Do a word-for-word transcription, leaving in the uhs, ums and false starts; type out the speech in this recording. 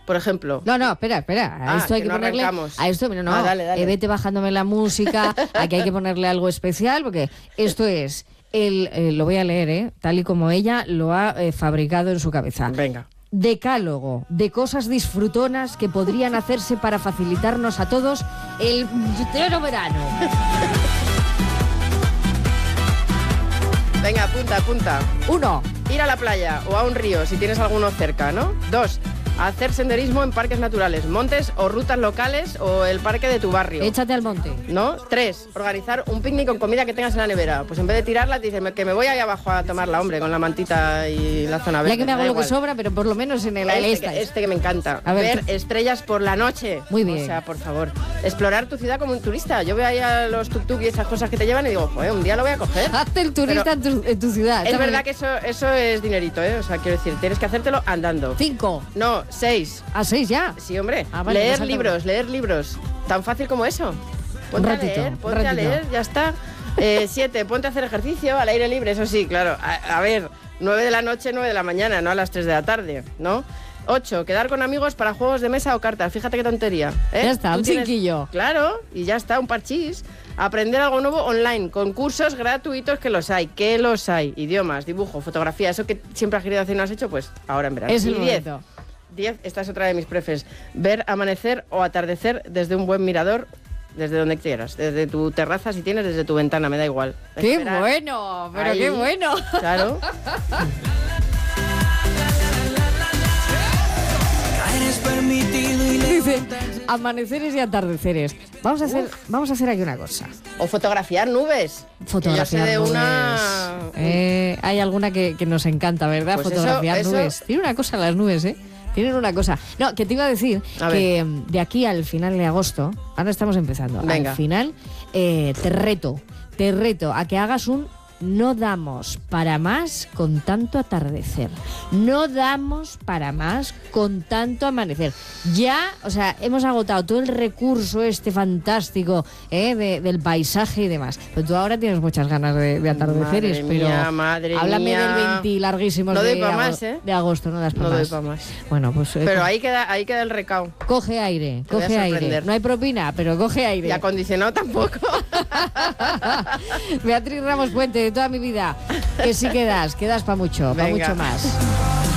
por ejemplo. No, no, espera, espera. A Ah, esto hay que que, no ponerle. arrancamos. A esto, mira, no. Ah, dale, dale. eh, vete bajándome la música. Aquí hay que ponerle algo especial, porque esto es. El, eh, lo voy a leer, ¿eh? Tal y como ella lo ha eh, fabricado en su cabeza. Venga. Decálogo de cosas disfrutonas que podrían hacerse para facilitarnos a todos el puñetero verano. Venga, apunta, apunta. Uno. Ir a la playa o a un río si tienes alguno cerca, ¿no? Dos. Hacer senderismo en parques naturales, montes o rutas locales o el parque de tu barrio. Échate al monte. ¿No? Tres. Organizar un picnic con comida que tengas en la nevera. Pues en vez de tirarla, te dices que me voy ahí abajo a tomarla, hombre, con la mantita y la zona verde. Ya que me hago da lo igual. que sobra, pero por lo menos en el Este, esta. que, este que me encanta. A ver, ver tú- estrellas por la noche. Muy bien. O sea, por favor. Explorar tu ciudad como un turista. Yo veo ahí a los tuk-tuk y esas cosas que te llevan y digo, joder, un día lo voy a coger. Hazte el turista en tu, en tu ciudad. Es Está muy verdad bien. que eso, eso es dinerito, ¿eh? O sea, quiero decir, tienes que hacértelo andando. Cinco. No, seis. A seis ya. Sí, hombre. Ah, vale, leer me salta libros, uno. leer libros. Tan fácil como eso. Ponte Un ratito, a leer, un ponte a ratito. leer, ya está. Eh, siete, ponte a hacer ejercicio al aire libre, eso sí, claro. A, a ver, nueve de la noche, nueve de la mañana, no a las tres de la tarde, ¿no? Ocho, quedar con amigos para juegos de mesa o cartas. Fíjate qué tontería. ¿eh? Ya está, Tú un tienes- cinquillo. Claro, y ya está, un parchís. Aprender algo nuevo online, con cursos gratuitos que los hay, que los hay. Idiomas, dibujo, fotografía, eso que siempre has querido hacer y no has hecho, pues ahora en verano. Es el Y diez, momento. diez, esta es otra de mis prefes. Ver amanecer o atardecer desde un buen mirador, desde donde quieras. Desde tu terraza, si tienes, desde tu ventana, me da igual. ¡Qué Esperar bueno! ¡Pero ahí, qué bueno! Claro. Dice, amaneceres y atardeceres. Vamos a hacer, vamos a hacer aquí una cosa. O fotografiar nubes. Fotografiar Que yo sé de nubes. una... Eh, hay alguna que, que nos encanta, ¿verdad? Pues Fotografiar eso- eso- nubes. Tiene una cosa las nubes, ¿eh? Tienen una cosa. No, que te iba a decir A que mm, de aquí al final de agosto, ahora estamos empezando, Venga. al final eh, te reto, te reto a que hagas un no damos para más con tanto atardecer. No damos para más con tanto amanecer. Ya, o sea, hemos agotado todo el recurso este fantástico ¿eh? de, del paisaje y demás. Pero tú ahora tienes muchas ganas de, de atardeceres, Madre pero mía, madre háblame mía. del veinte larguísimos No doy de, pa' ago- más, ¿eh? de agosto, no das para No doy más. pa' más. Bueno, pues eh, Pero co- ahí queda, ahí queda el recao. coge aire, Te voy a coge aire. sorprender. No hay propina, pero coge aire. Y acondicionado tampoco. Beatriz Ramos Puente, de toda mi vida. Que sí quedas, quedas para mucho, para Venga. mucho más.